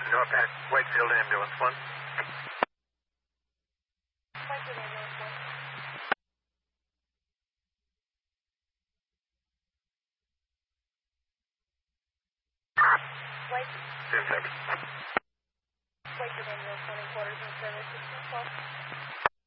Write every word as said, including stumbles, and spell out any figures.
North Pack, Whitefield Ambulance one. Whitefield Ambulance one. White. ten seven. Whitefield Ambulance one in quarters and service. sixteen twelve.